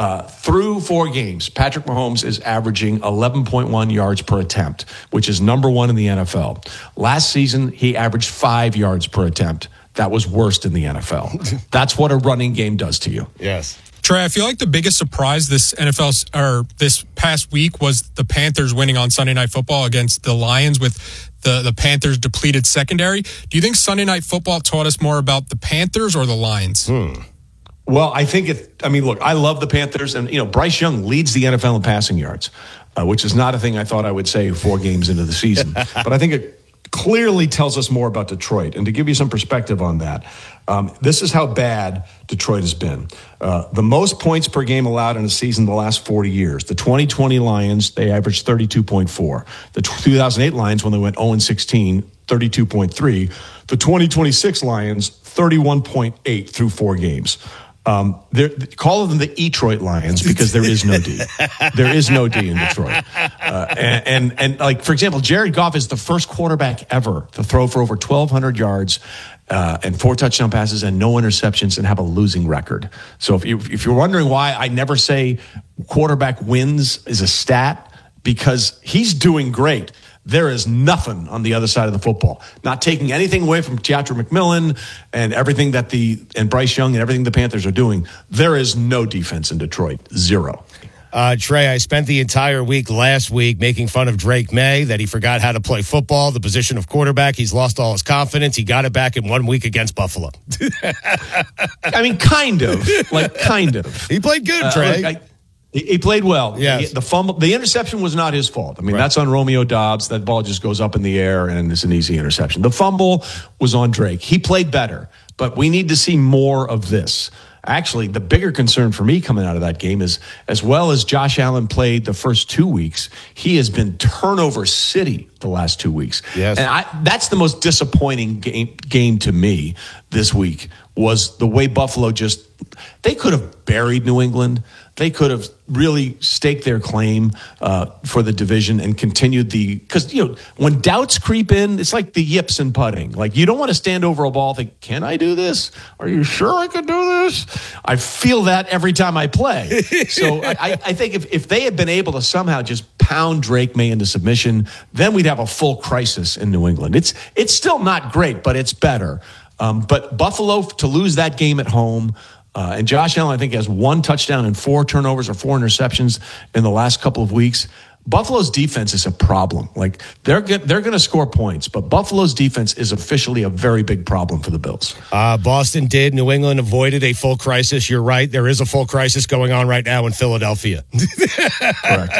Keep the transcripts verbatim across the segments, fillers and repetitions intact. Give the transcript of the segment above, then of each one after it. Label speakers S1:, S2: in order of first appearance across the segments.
S1: Uh, through four games, Patrick Mahomes is averaging eleven point one yards per attempt, which is number one in the N F L. Last season, he averaged five yards per attempt. That was worst in the N F L. That's what a running game does to you.
S2: Yes.
S3: Trey, I feel like the biggest surprise this N F L or this past week was the Panthers winning on Sunday Night Football against the Lions with the, the Panthers' depleted secondary. Do you think Sunday Night Football taught us more about the Panthers or the Lions?
S2: Hmm.
S1: Well, I think it, I mean, look, I love the Panthers, and, you know, Bryce Young leads the N F L in passing yards, uh, which is not a thing I thought I would say four games into the season. But I think it clearly tells us more about Detroit. And to give you some perspective on that, um, this is how bad Detroit has been. Uh, the most points per game allowed in a season the last forty years. The twenty twenty Lions, they averaged thirty-two point four. The two thousand eight Lions, when they went oh and sixteen, thirty-two point three. The twenty twenty-six Lions, thirty-one point eight through four games. Um, call them the Detroit Lions because there is no D. There is no D in Detroit. Uh, and, and, and like, for example, Jared Goff is the first quarterback ever to throw for over twelve hundred yards uh, and four touchdown passes and no interceptions and have a losing record. So if, you, if you're wondering why I never say quarterback wins is a stat, because he's doing great. There is nothing on the other side of the football. Not taking anything away from Teatro McMillan and everything that the and Bryce Young and everything the Panthers are doing. There is no defense in Detroit. Zero.
S2: Uh, Trey, I spent the entire week last week making fun of Drake May, that he forgot how to play football, the position of quarterback. He's lost all his confidence. He got it back in one week against Buffalo.
S1: I mean, kind of. Like, kind of.
S2: He played good,
S1: Uh,
S2: Trey.
S1: look, I, He played well.
S2: Yes.
S1: The fumble, the interception was not his fault. I mean,
S2: Right.
S1: that's on Romeo Doubs. That ball just goes up in the air, and it's an easy interception. The fumble was on Drake. He played better, but we need to see more of this. Actually, the bigger concern for me coming out of that game is, as well as Josh Allen played the first two weeks, he has been turnover city the last two weeks.
S2: Yes.
S1: And I, that's the most disappointing game, game to me this week, was the way Buffalo just, they could have buried New England. They could have really staked their claim uh, for the division and continued the, because, you know, when doubts creep in, it's like the yips in putting. Like, you don't want to stand over a ball and think, can I do this? Are you sure I could do this? I feel that every time I play. So I, I think if, if they had been able to somehow just pound Drake May into submission, then we'd have a full crisis in New England. It's, it's still not great, but it's better. Um, but Buffalo, to lose that game at home, Uh, and Josh Allen, I think, has one touchdown and four turnovers or four interceptions in the last couple of weeks. Buffalo's defense is a problem. Like, they're get, they're going to score points, but Buffalo's defense is officially a very big problem for the Bills.
S2: Uh, Boston did. New England avoided a full crisis. You're right. There is a full crisis going on right now in Philadelphia.
S1: Correct.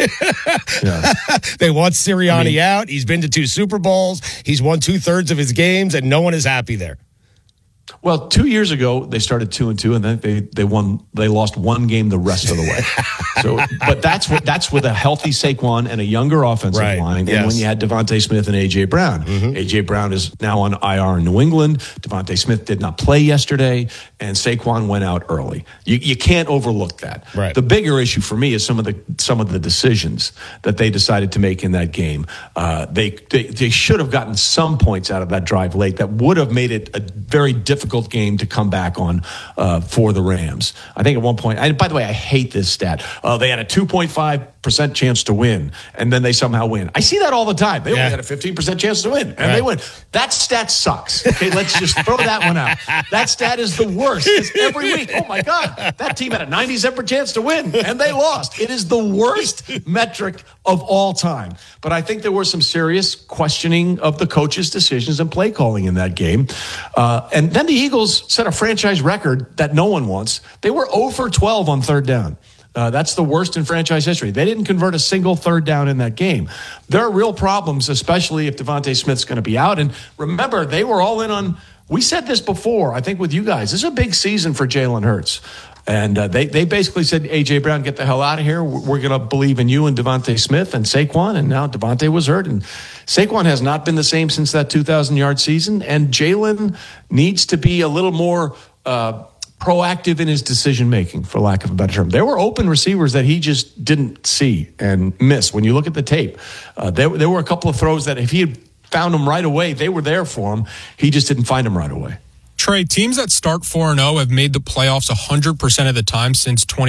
S1: Yeah.
S2: They want Sirianni
S1: I mean,
S2: out. He's been to two Super Bowls. He's won two-thirds of his games, and no one is happy there.
S1: Well, two years ago they started two and two, and then they they won. They lost one game the rest of the way. So, but that's what that's with a healthy Saquon and a younger offensive
S2: Right.
S1: line.
S2: Yes.
S1: And when you had Devontae Smith and A J Brown,
S2: Mm-hmm.
S1: A J Brown is now on I R in New England. Devontae Smith did not play yesterday, and Saquon went out early. You you can't overlook that.
S2: Right.
S1: The bigger issue for me is some of the some of the decisions that they decided to make in that game. Uh, they, they they should have gotten some points out of that drive late that would have made it a very difficult game to come back on uh, for the Rams. I think at one point, I, by the way, I hate this stat. Uh, they had a two point five percent chance to win, and then they somehow win. I see that all the time. They
S2: Yeah.
S1: only had a fifteen percent chance to win, and
S2: Right.
S1: they win. That stat sucks. Okay, let's just throw that one out. That stat is the worst. It's every week. Oh, my God. That team had a ninety-seven percent chance to win, and they lost. It is the worst metric of all time. But I think there was some serious questioning of the coach's decisions and play calling in that game. Uh, and then the Eagles set a franchise record that no one wants. They were zero for twelve on third down. Uh, that's the worst in franchise history. They didn't convert a single third down in that game. There are real problems, especially if Devontae Smith's going to be out. And remember, they were all in on, we said this before, I think with you guys, this is a big season for Jalen Hurts. And uh, they, they basically said, A J Brown, get the hell out of here. We're going to believe in you and Devontae Smith and Saquon. And now Devontae was hurt. And Saquon has not been the same since that two thousand yard season. And Jalen needs to be a little more uh, proactive in his decision-making, for lack of a better term. There were open receivers that he just didn't see and miss. When you look at the tape, uh, there, there were a couple of throws that if he had found them right away, they were there for him. He just didn't find them right away.
S3: Trey, teams that start four and oh have made the playoffs one hundred percent of the time since twenty